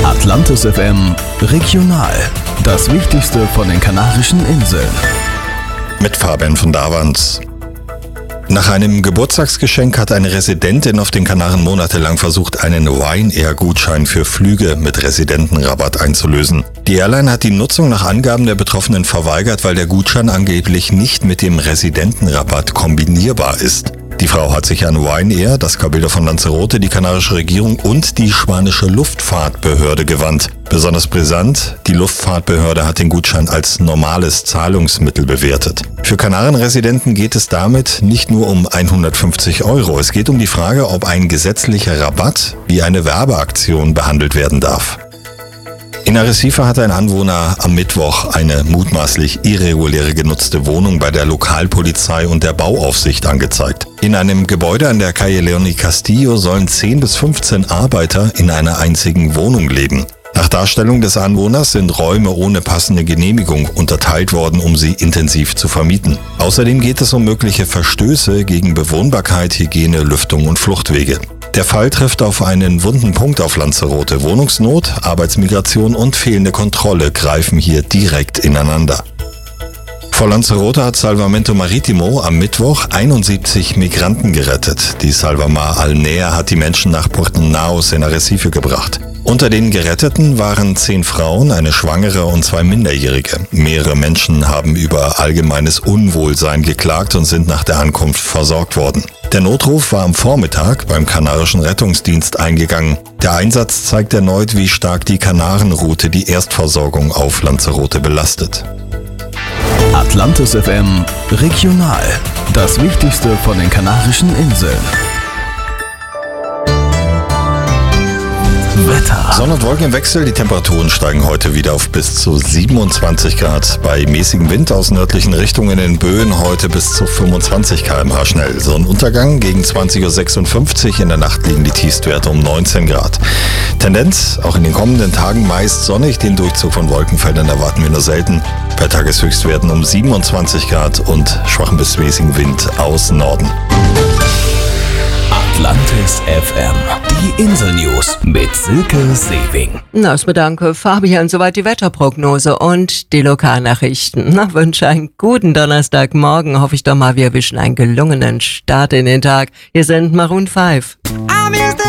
Atlantis FM Regional. Das Wichtigste von den Kanarischen Inseln. Mit Fabian von Davans. Nach einem Geburtstagsgeschenk hat eine Residentin auf den Kanaren monatelang versucht, einen Ryanair-Gutschein für Flüge mit Residentenrabatt einzulösen. Die Airline hat die Nutzung nach Angaben der Betroffenen verweigert, weil der Gutschein angeblich nicht mit dem Residentenrabatt kombinierbar ist. Die Frau hat sich an Ryanair, das Cabildo von Lanzarote, die kanarische Regierung und die spanische Luftfahrtbehörde gewandt. Besonders brisant, die Luftfahrtbehörde hat den Gutschein als normales Zahlungsmittel bewertet. Für Kanarenresidenten geht es damit nicht nur um 150 €. Es geht um die Frage, ob ein gesetzlicher Rabatt wie eine Werbeaktion behandelt werden darf. In Arrecife hat ein Anwohner am Mittwoch eine mutmaßlich irreguläre genutzte Wohnung bei der Lokalpolizei und der Bauaufsicht angezeigt. In einem Gebäude an der Calle Leoni Castillo sollen 10 bis 15 Arbeiter in einer einzigen Wohnung leben. Nach Darstellung des Anwohners sind Räume ohne passende Genehmigung unterteilt worden, um sie intensiv zu vermieten. Außerdem geht es um mögliche Verstöße gegen Bewohnbarkeit, Hygiene, Lüftung und Fluchtwege. Der Fall trifft auf einen wunden Punkt auf Lanzarote. Wohnungsnot, Arbeitsmigration und fehlende Kontrolle greifen hier direkt ineinander. Vor Lanzarote hat Salvamento Marítimo am Mittwoch 71 Migranten gerettet. Die Salvamar Alnea hat die Menschen nach Puerto Naos in Arrecife gebracht. Unter den Geretteten waren 10 Frauen, eine Schwangere und 2 Minderjährige. Mehrere Menschen haben über allgemeines Unwohlsein geklagt und sind nach der Ankunft versorgt worden. Der Notruf war am Vormittag beim kanarischen Rettungsdienst eingegangen. Der Einsatz zeigt erneut, wie stark die Kanarenroute die Erstversorgung auf Lanzarote belastet. Atlantis FM Regional. Das Wichtigste von den Kanarischen Inseln. Wetter. Sonne und Wolken im Wechsel. Die Temperaturen steigen heute wieder auf bis zu 27 Grad. Bei mäßigem Wind aus nördlichen Richtungen in Böen heute bis zu 25 km/h schnell. Sonnenuntergang gegen 20.56 Uhr. In der Nacht liegen die Tiefstwerte um 19 Grad. Tendenz auch in den kommenden Tagen meist sonnig. Den Durchzug von Wolkenfeldern erwarten wir nur selten. Bei Tageshöchstwerten um 27 Grad und schwachen bis mäßigen Wind aus Norden. Atlantis FM. Die Insel-News mit Silke Sewing. Ich bedanke Fabian, soweit die Wetterprognose und die Lokalnachrichten. Ich wünsche einen guten Donnerstagmorgen. Hoffe ich doch mal, wir erwischen einen gelungenen Start in den Tag. Hier sind Maroon 5.